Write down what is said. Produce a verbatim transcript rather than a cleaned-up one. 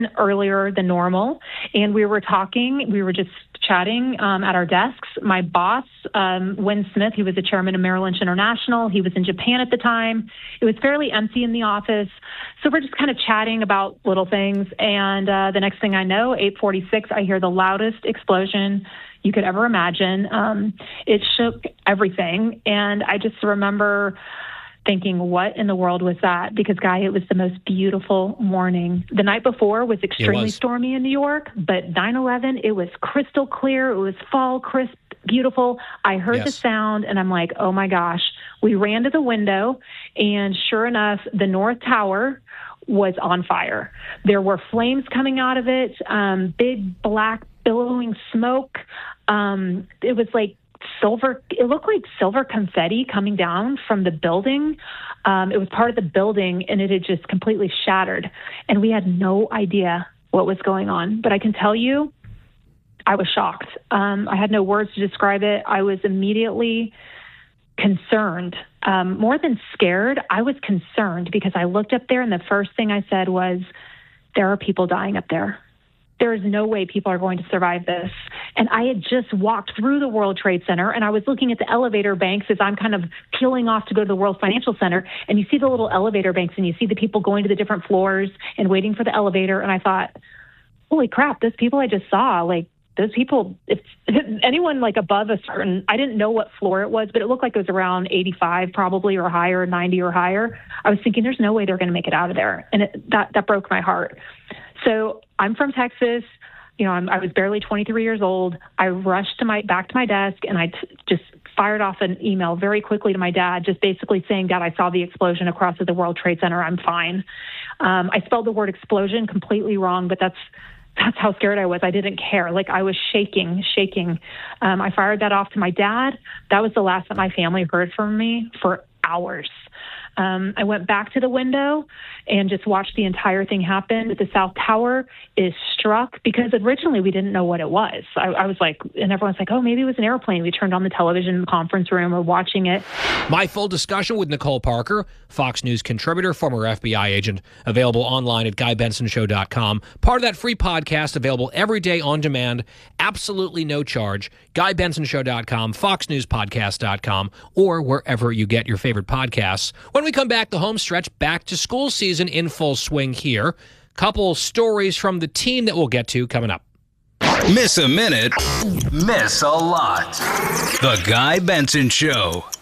earlier than normal, and we were talking. We were just chatting um, at our desks. My boss, um, Win Smith, he was the chairman of Merrill Lynch International. He was in Japan at the time. It was fairly empty in the office. So we're just kind of chatting about little things. And uh, the next thing I know, eight forty-six, I hear the loudest explosion you could ever imagine. Um, it shook everything. And I just remember thinking, what in the world was that? Because, Guy, it was the most beautiful morning. The night before was extremely was. stormy in New York, but nine eleven, it was crystal clear. It was fall, crisp, beautiful. I heard yes. the sound, and I'm like, oh, my gosh. We ran to the window, and sure enough, the North Tower was on fire. There were flames coming out of it, um, big, black, billowing smoke. Um, it was like silver, it looked like silver confetti coming down from the building. Um, it was part of the building, and it had just completely shattered. And we had no idea what was going on. But I can tell you, I was shocked. Um, I had no words to describe it. I was immediately concerned. Um, more than scared, I was concerned because I looked up there, and the first thing I said was, there are people dying up there. There is no way people are going to survive this. And I had just walked through the World Trade Center, and I was looking at the elevator banks as I'm kind of peeling off to go to the World Financial Center. And you see the little elevator banks, and you see the people going to the different floors and waiting for the elevator. And I thought, holy crap, those people I just saw, like, those people, if, if anyone like above a certain, I didn't know what floor it was, but it looked like it was around eighty-five probably or higher, ninety or higher. I was thinking there's no way they're going to make it out of there. And it, that, that broke my heart. So I'm from Texas. You know, I'm, I was barely twenty-three years old. I rushed to my back to my desk, and I t- just fired off an email very quickly to my dad, just basically saying, Dad, I saw the explosion across at the World Trade Center. I'm fine. Um, I spelled the word explosion completely wrong, but that's that's how scared I was. I didn't care. Like, I was shaking, shaking. Um, I fired that off to my dad. That was the last that my family heard from me for hours. Um, I went back to the window and just watched the entire thing happen. The South Tower is struck because originally we didn't know what it was. I, I was like, and everyone's like, oh, maybe it was an airplane. We turned on the television in the conference room. We're watching it. My full discussion with Nicole Parker, Fox News contributor, former F B I agent, available online at guy benson show dot com. Part of that free podcast available every day on demand, absolutely no charge. guy benson show dot com, fox news podcast dot com, or wherever you get your favorite podcasts. When we come back, the home stretch, back to school season in full swing here. Couple stories from the team that we'll get to coming up. Miss a minute, miss a lot. The Guy Benson Show.